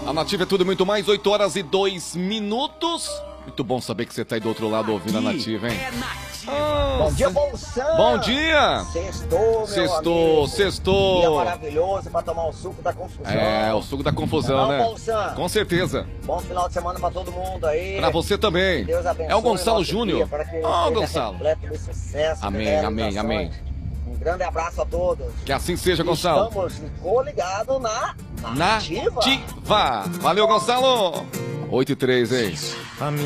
A Nativa é tudo e muito mais, 8 horas e 2 minutos. Muito bom saber que você tá aí do outro lado ouvindo a Nativa, hein? Bom dia, Bolsão! Bom dia! Sextou, meu Sextou, amigo. sextou. Dia maravilhoso pra tomar o suco da confusão. É, o suco da confusão, Não, né? Bolsão? Com certeza. Bom final de semana pra todo mundo aí. Pra você também. Deus abençoe É o Gonçalo nosso Júnior. dia, para que ele Ó, seja Gonçalo. repleto de sucesso, Amém, de amém, realizações. amém. Um grande abraço a todos. Que assim seja, Gonçalo. Estamos coligados na Nativa. Nativa. Valeu, Gonçalo. 8 e 3, hein?